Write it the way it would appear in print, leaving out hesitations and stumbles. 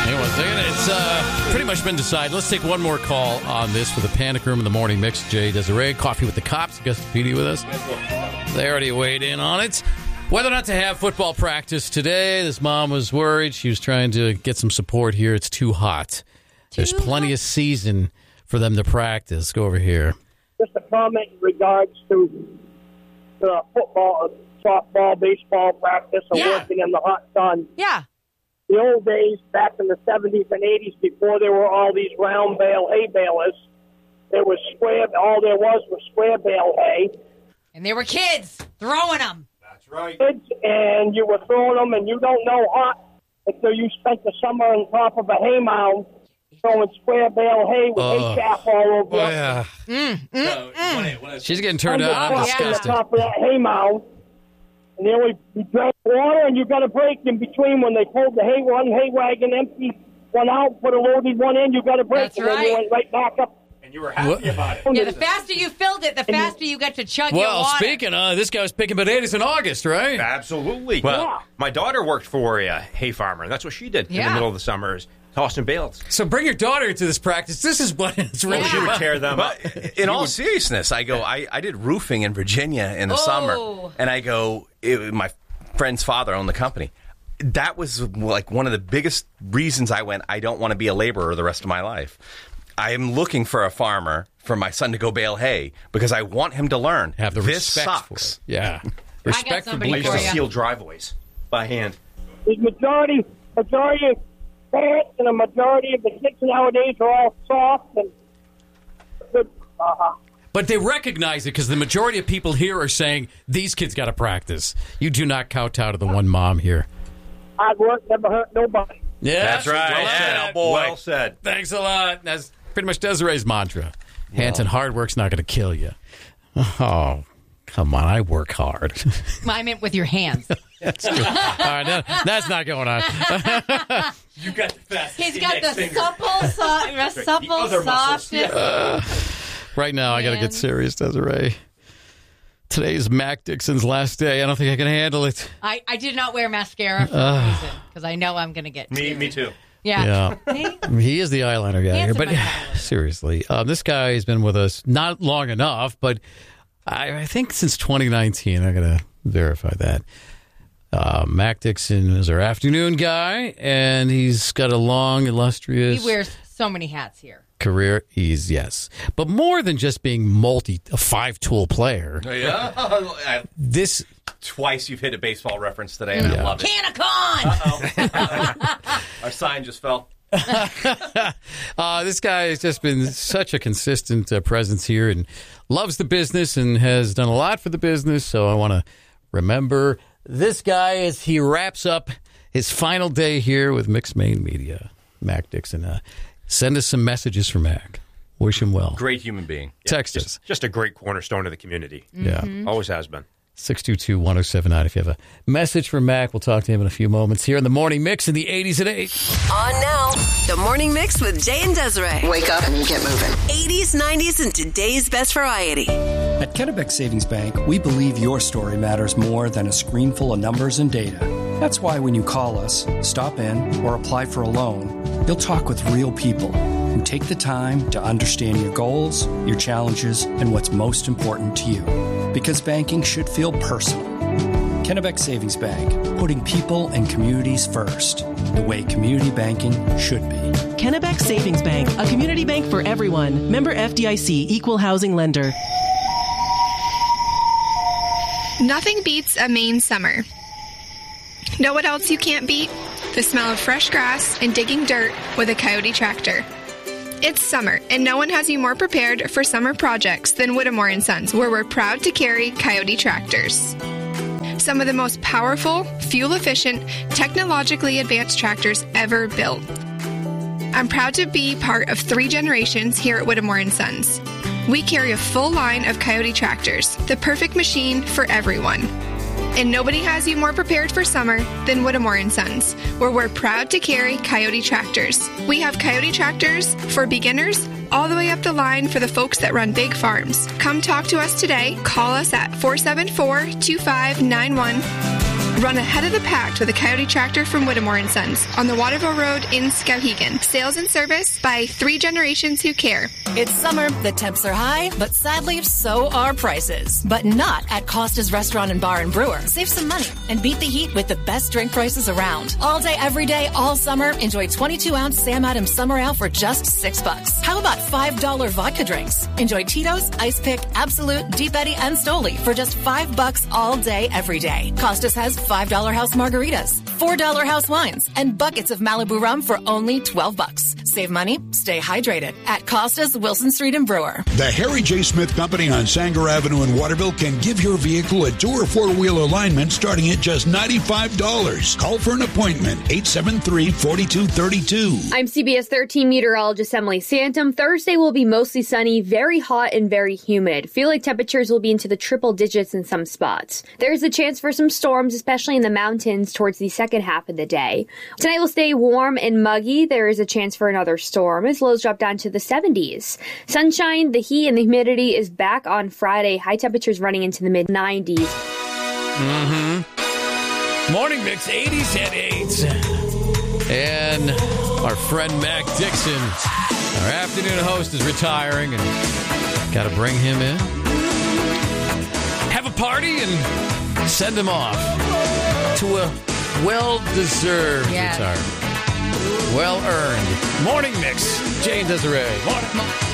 Hang on a second. It's pretty much been decided. Let's take one more call on this for the Panic Room in the Morning Mix. Jay Desiree, Coffee with the Cops, Gus PD with us. They already weighed in on it. Whether or not to have football practice today, this mom was worried. She was trying to get some support here. It's too hot. There's plenty of season for them to practice. Go over here. Just a comment in regards to the football, softball, baseball practice, and working in the hot sun. Yeah. The old days, back in the 70s and 80s, before there were all these round bale hay balers, there was all there was square bale hay. And there were kids throwing them. That's right. Kids, and you were throwing them, and you don't know hot until you spent the summer on top of a hay mound throwing square bale hay with hay chaff all over it. Yeah. She's getting turned on. I'm disgusted. On top of that hay mound. And then we drank water, and you got a break in between when they pulled the hay wagon, empty one out, put a loaded one in. You got a break, and then you went right back up. And you were happy about it. Yeah, the faster you filled it, the faster you got to chug your water. Well, speaking of, this guy was picking potatoes in August, right? Absolutely. Well, my daughter worked for a hay farmer, and that's what she did in the middle of the summers, tossing bales. So bring your daughter to this practice. This is what it's really She would tear them up. In all seriousness, I did roofing in Virginia in the summer, and my friend's father owned the company. That was like one of the biggest reasons I went, I don't want to be a laborer the rest of my life. I am looking for a farmer for my son to go bale hay because I want him to learn. Have the this respect sucks. for it. Yeah. Respect for I bleachers. used to seal driveways by hand. The majority of parents and a majority of the kids nowadays are all soft and good. But they recognize it because the majority of people here are saying, these kids got to practice. You do not kowtow to the one mom here. Hard work never hurt nobody. Yeah, that's right. Well said, boy. Well said. Thanks a lot. That's pretty much Desiree's mantra. Hanson, hard work's not going to kill you. Oh, come on. I work hard. I meant with your hands. That's true. All right, that's not going on. You got the fast. He's got the supple softness. Right now, I got to get serious, Desiree. Today's Mac Dixon's last day. I don't think I can handle it. I did not wear mascara for a reason, because I know I'm going to get Me too. Yeah. He is the eyeliner guy here. Handsome But seriously, this guy has been with us not long enough, but I think since 2019. I got to verify that. Mac Dixon is our afternoon guy, and he's got a long, illustrious... He wears so many hats here. Career ease, yes. But more than just being a five-tool player. Yeah. This... Twice you've hit a baseball reference today, and I love it. Can-a-con! Our sign just fell. This guy has just been such a consistent presence here and loves the business and has done a lot for the business. So I want to remember this guy as he wraps up his final day here with Mixed Main Media. Mac Dixon. Send us some messages for Mac. Wish him well. Great human being. Text us. Just a great cornerstone of the community. Yeah. Always has been. 622-1079. If you have a message for Mac, we'll talk to him in a few moments here in the Morning Mix in the 80s at 8. On now, the Morning Mix with Jay and Desiree. Wake up and get moving. 80s, 90s, and today's best variety. At Kennebec Savings Bank, we believe your story matters more than a screen full of numbers and data. That's why when you call us, stop in, or apply for a loan, you'll talk with real people who take the time to understand your goals, your challenges, and what's most important to you. Because banking should feel personal. Kennebec Savings Bank, putting people and communities first, the way community banking should be. Kennebec Savings Bank, a community bank for everyone. Member FDIC, Equal Housing Lender. Nothing beats a Maine summer. Know what else you can't beat? The smell of fresh grass and digging dirt with a Coyote tractor. It's summer, and no one has you more prepared for summer projects than Whittemore & Sons, where we're proud to carry Coyote tractors. Some of the most powerful, fuel-efficient, technologically advanced tractors ever built. I'm proud to be part of 3 generations here at Whittemore & Sons. We carry a full line of Coyote tractors, the perfect machine for everyone. And nobody has you more prepared for summer than Whittemore & Sons, where we're proud to carry Coyote tractors. We have Coyote tractors for beginners all the way up the line for the folks that run big farms. Come talk to us today. Call us at 474-2591. Run ahead of the pack with a Coyote tractor from Whittemore & Sons on the Waterville Road in Skowhegan. Sales and service by 3 generations who care. It's summer, the temps are high, but sadly, so are prices. But not at Costa's Restaurant and Bar and Brewer. Save some money and beat the heat with the best drink prices around. All day, every day, all summer, enjoy 22-ounce Sam Adams Summer Ale for just $6. How about $5 vodka drinks? Enjoy Tito's, Ice Pick, Absolute, Deep Eddy, and Stoli for just $5 all day, every day. Costas has $5 house margaritas, $4 house wines, and buckets of Malibu rum for only $12. Save money, stay hydrated at Costa's, Wilson Street and Brewer. The Harry J. Smith Company on Sanger Avenue in Waterville can give your vehicle a 2- or 4-wheel alignment starting at just $95. Call for an appointment, 873-4232. I'm CBS 13 meteorologist Emily Santum. Thursday will be mostly sunny, very hot, and very humid. Feel like temperatures will be into the triple digits in some spots. There's a chance for some storms, especially in the mountains towards the second half of the day. Tonight will stay warm and muggy. There is a chance for another storm as lows drop down to the 70s. Sunshine, the heat, and the humidity is back on Friday. High temperatures running into the mid-90s. Morning Mix, 80s at 8. And our friend Mac Dixon, our afternoon host, is retiring, and got to bring him in, have a party, and send him off to a well-deserved retirement. Well-earned. Morning Mix, Jane Desiree. Morning.